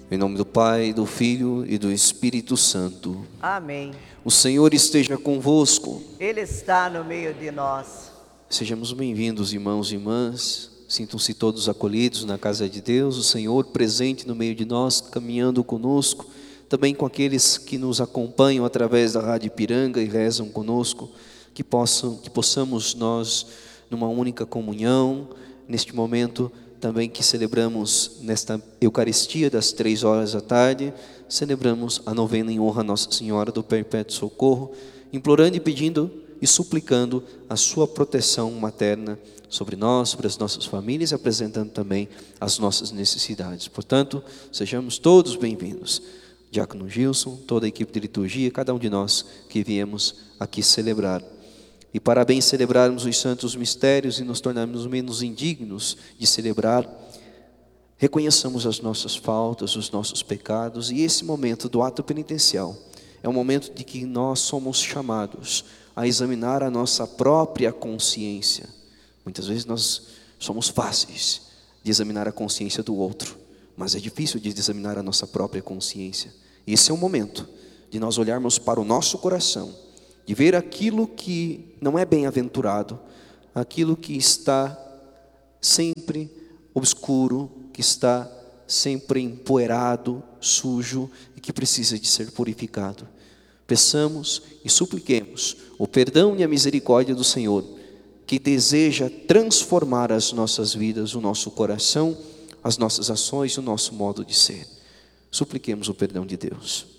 Em nome do Pai, do Filho e do Espírito Santo. Amém. O Senhor esteja convosco. Ele está no meio de nós. Sejamos bem-vindos, irmãos e irmãs. Sintam-se todos acolhidos na casa de Deus. O Senhor presente no meio de nós, caminhando conosco. Também com aqueles que nos acompanham através da Rádio Ipiranga e rezam conosco. Que possamos nós, numa única comunhão, neste momento também que celebramos nesta Eucaristia das 3 horas da tarde, celebramos a novena em honra a Nossa Senhora do Perpétuo Socorro, implorando e pedindo e suplicando a sua proteção materna sobre nós, sobre as nossas famílias, e apresentando também as nossas necessidades. Portanto, sejamos todos bem-vindos. Diácono Gilson, toda a equipe de liturgia, cada um de nós que viemos aqui celebrar. E para bem celebrarmos os santos mistérios e nos tornarmos menos indignos de celebrar, reconheçamos as nossas faltas, os nossos pecados, e esse momento do ato penitencial é um momento de que nós somos chamados a examinar a nossa própria consciência. Muitas vezes nós somos fáceis de examinar a consciência do outro, mas é difícil de examinar a nossa própria consciência. Esse é o momento de nós olharmos para o nosso coração, de ver aquilo que não é bem-aventurado, aquilo que está sempre obscuro, que está sempre empoeirado, sujo e que precisa de ser purificado. Peçamos e supliquemos o perdão e a misericórdia do Senhor, que deseja transformar as nossas vidas, o nosso coração, as nossas ações e o nosso modo de ser. Supliquemos o perdão de Deus.